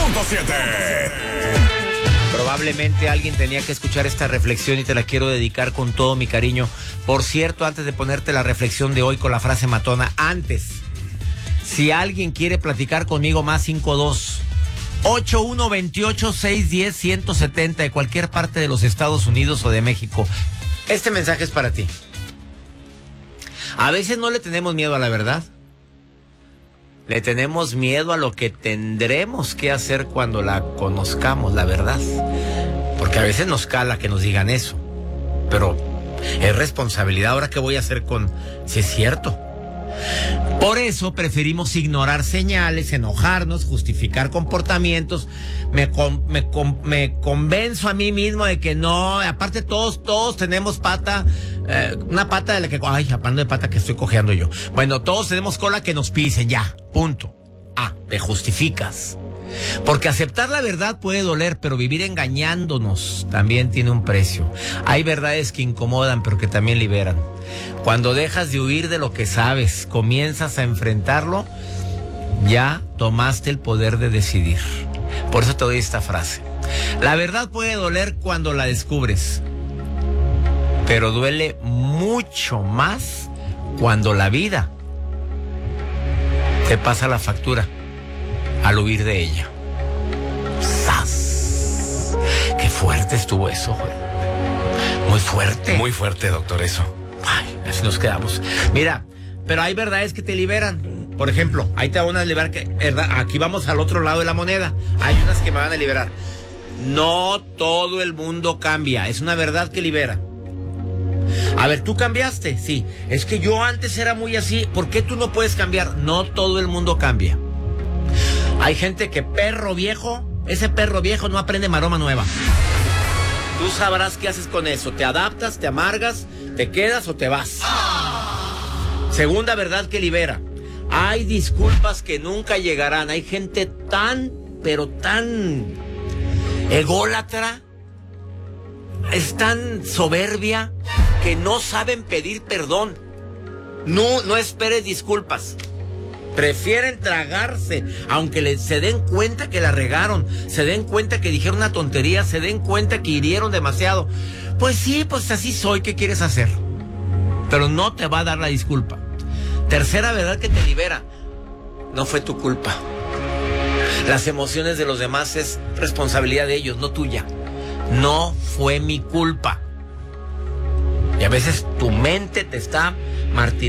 Probablemente alguien tenía que escuchar esta reflexión y te la quiero dedicar con todo mi cariño. Por cierto, antes de ponerte la reflexión de hoy con la frase matona, si alguien quiere platicar conmigo, más 52-8128-610-170 de cualquier parte de los Estados Unidos o de México. Este mensaje es para ti. A veces no le tenemos miedo a la verdad. Le tenemos miedo a lo que tendremos que hacer cuando la conozcamos, la verdad. Porque a veces nos cala que nos digan eso. Pero es responsabilidad. Ahora, ¿qué voy a hacer si es cierto? Por eso preferimos ignorar señales, enojarnos, justificar comportamientos. Me convenzo a mí mismo de que no. Aparte todos tenemos pata, una pata de la que... Ay, hablando de pata que estoy cojeando yo. Bueno, todos tenemos cola que nos pisen, ya, punto. Te justificas. Porque aceptar la verdad puede doler, pero vivir engañándonos también tiene un precio. Hay verdades que incomodan, pero que también liberan. Cuando dejas de huir de lo que sabes, comienzas a enfrentarlo, ya tomaste el poder de decidir. Por eso te doy esta frase. La verdad puede doler cuando la descubres, pero duele mucho más cuando la vida te pasa la factura al huir de ella. ¡Sas! ¡Qué fuerte estuvo eso, güey! Muy fuerte. Muy fuerte, doctor, eso. Ay, así nos quedamos. Mira, pero hay verdades que te liberan. Por ejemplo, ahí te van a liberar aquí vamos al otro lado de la moneda. Hay unas que me van a liberar. No todo el mundo cambia. Es una verdad que libera. A ver, ¿tú cambiaste? Sí. Es que yo antes era muy así. ¿Por qué tú no puedes cambiar? No todo el mundo cambia. Hay gente que ese perro viejo no aprende maroma nueva. Tú sabrás qué haces con eso. ¿Te adaptas, te amargas, te quedas o te vas? Segunda verdad que libera. Hay disculpas que nunca llegarán. Hay gente tan ególatra, es tan soberbia que no saben pedir perdón. No esperes disculpas. Prefieren tragarse, aunque se den cuenta que la regaron, se den cuenta que dijeron una tontería, se den cuenta que hirieron demasiado. Pues sí, pues así soy, ¿qué quieres hacer? Pero no te va a dar la disculpa. Tercera verdad que te libera. No fue tu culpa. Las emociones de los demás es responsabilidad de ellos, no tuya. No fue mi culpa. Y a veces tu mente te está martirizando.